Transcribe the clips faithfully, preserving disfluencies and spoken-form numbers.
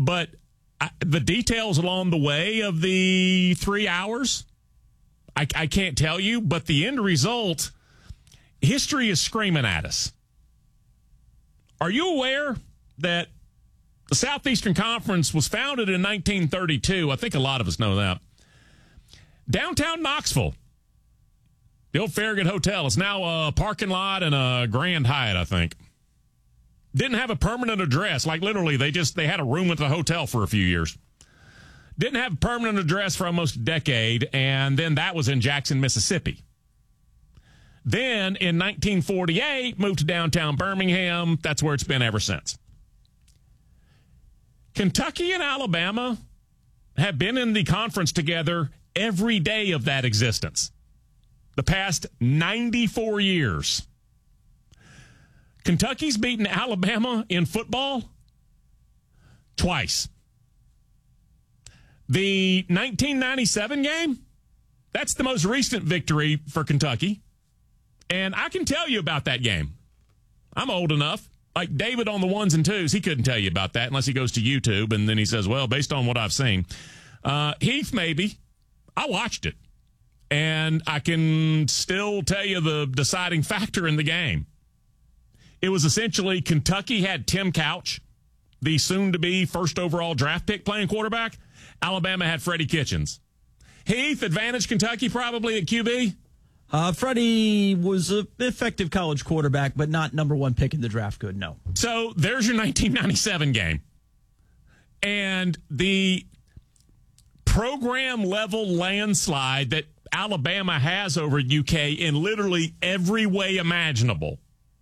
but I, the details along the way of the three hours, I, I can't tell you, but the end result, history is screaming at us. Are you aware that the Southeastern Conference was founded in nineteen thirty-two? I think a lot of us know that. Downtown Knoxville, the old Farragut Hotel, is now a parking lot and a Grand Hyatt, I think. Didn't have a permanent address. Like, literally, they just they had a room at the hotel for a few years. Didn't have a permanent address for almost a decade, and then that was in Jackson, Mississippi. Then, in nineteen forty-eight, moved to downtown Birmingham. That's where it's been ever since. Kentucky and Alabama have been in the conference together every day of that existence. The past ninety-four years. Kentucky's beaten Alabama in football twice. The nineteen ninety-seven game, that's the most recent victory for Kentucky. And I can tell you about that game. I'm old enough. Like David on the ones and twos, he couldn't tell you about that unless he goes to YouTube and then he says, well, based on what I've seen. Uh, Heath, maybe. I watched it. And I can still tell you the deciding factor in the game. It was essentially Kentucky had Tim Couch, the soon-to-be first overall draft pick playing quarterback. Alabama had Freddie Kitchens. Heath, advantage Kentucky probably at Q B? Uh, Freddie was an effective college quarterback, but not number one pick in the draft. Good, no. So there's your nineteen ninety-seven game. And the program-level landslide that Alabama has over U K in literally every way imaginable,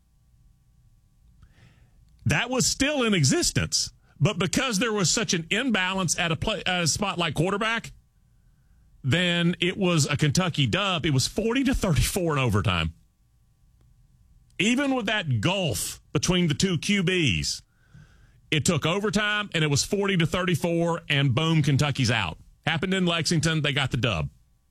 that was still in existence. But because there was such an imbalance at a, play, at a spot like quarterback, then it was a Kentucky dub. It was forty to thirty-four in overtime. Even with that gulf between the two Q Bs, it took overtime, and it was forty to thirty-four, and boom, Kentucky's out. Happened in Lexington. They got the dub.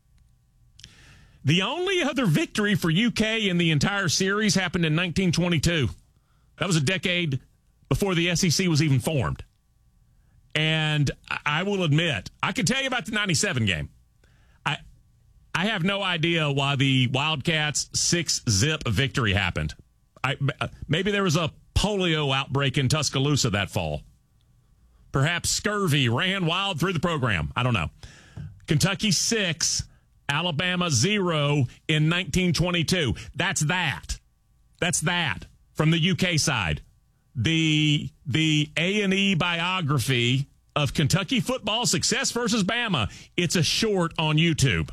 The only other victory for U K in the entire series happened in nineteen twenty-two. That was a decade before the S E C was even formed. And I will admit, I can tell you about the ninety-seven game. I I have no idea why the Wildcats' six-zip victory happened. I, maybe there was a polio outbreak in Tuscaloosa that fall. Perhaps scurvy ran wild through the program. I don't know. Kentucky six, Alabama zero in nineteen twenty-two. That's that. That's that from the U K side. The the A and E biography of Kentucky football success versus Bama. It's a short on YouTube.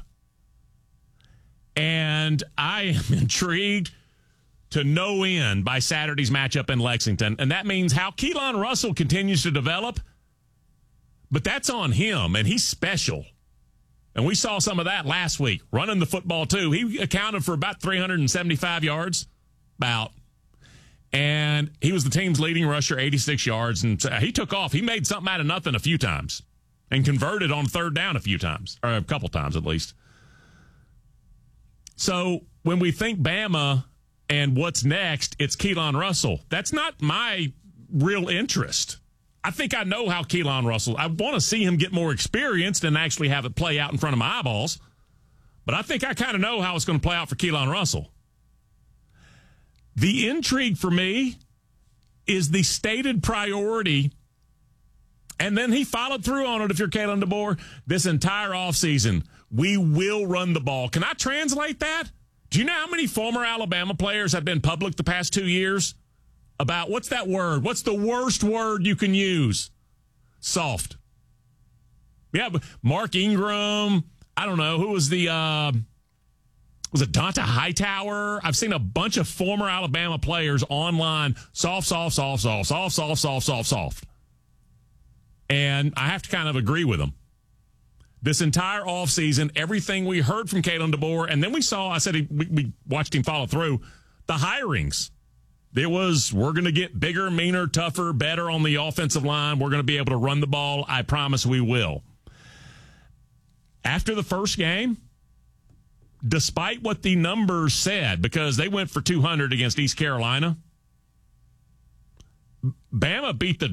And I am intrigued to no end by Saturday's matchup in Lexington. And that means how Keelan Russell continues to develop. But that's on him, and he's special. And we saw some of that last week, running the football too. He accounted for about three hundred seventy-five yards, about. And he was the team's leading rusher, eighty-six yards, and he took off. He made something out of nothing a few times and converted on third down a few times, or a couple times at least. So when we think Bama and what's next, it's Keelan Russell. That's not my real interest. I think I know how Keelan Russell, I want to see him get more experienced and actually have it play out in front of my eyeballs. But I think I kind of know how it's going to play out for Keelan Russell. The intrigue for me is the stated priority, and then he followed through on it if you're Kalen DeBoer, this entire offseason. We will run the ball. Can I translate that? Do you know how many former Alabama players have been public the past two years about, what's that word? What's the worst word you can use? Soft. Yeah, Mark Ingram. I don't know. Who was the... Uh, Was it Donta Hightower? I've seen a bunch of former Alabama players online. Soft, soft, soft, soft, soft, soft, soft, soft, soft. And I have to kind of agree with them. This entire offseason, everything we heard from Kalen DeBoer, and then we saw, I said he, we, we watched him follow through, the hirings. It was, we're going to get bigger, meaner, tougher, better on the offensive line. We're going to be able to run the ball. I promise we will. After the first game, despite what the numbers said, because they went for two hundred against East Carolina, Bama beat the